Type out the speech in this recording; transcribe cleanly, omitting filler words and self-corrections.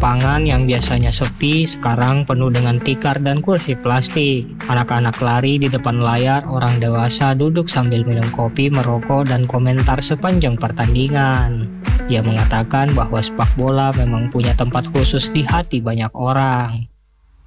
Lapangan yang biasanya sepi sekarang penuh dengan tikar dan kursi plastik. Anak-anak lari di depan layar, orang dewasa duduk sambil minum kopi, merokok, dan komentar sepanjang pertandingan. Ia mengatakan bahwa sepak bola memang punya tempat khusus di hati banyak orang.